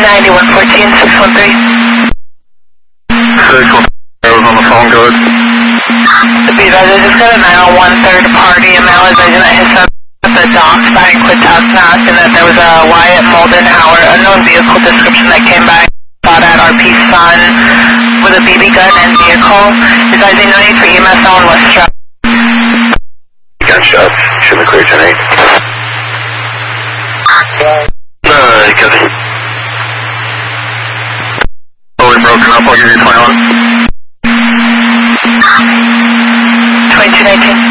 9114, 613. 613, I was on the phone, go ahead. The B-Advisor just got a 901 party. A male advising that his son at the docks by Quintana, and that there was a Wyatt Moldenhauer unknown vehicle description that came back. Shot at RP Sun with a BB gun and vehicle. Advising 90 for EMS on West Strap. Gunshots. Should be clear tonight. Copy. Fully broken up, I'll give you 21. 2219.